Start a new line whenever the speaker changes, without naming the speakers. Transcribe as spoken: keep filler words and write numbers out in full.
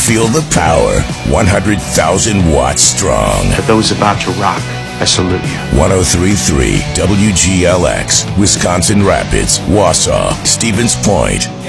Feel the power. one hundred thousand watts strong.
For those about to rock, I salute you.
one oh three point three W G L X, Wisconsin Rapids, Wausau, Stevens Point.